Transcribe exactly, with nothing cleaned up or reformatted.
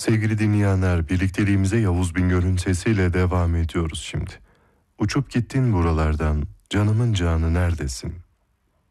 Sevgili dinleyenler, birlikteliğimize Yavuz Bingöl'ün sesiyle devam ediyoruz şimdi. Uçup gittin buralardan, canımın canı neredesin?